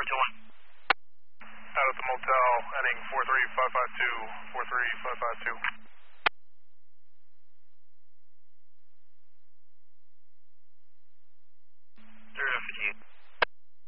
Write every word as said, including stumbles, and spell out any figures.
two one. Out at the motel, heading four three five five two, four three five five two.